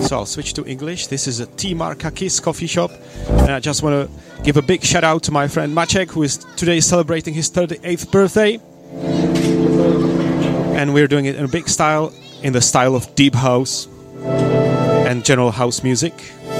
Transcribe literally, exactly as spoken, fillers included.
so I'll switch to English. This is a T. Markakis coffee shop, and I just want to give a big shout out to my friend Maciek, who is today celebrating his thirty-eighth birthday. And we're doing it in a big style, in the style of deep house and general house music.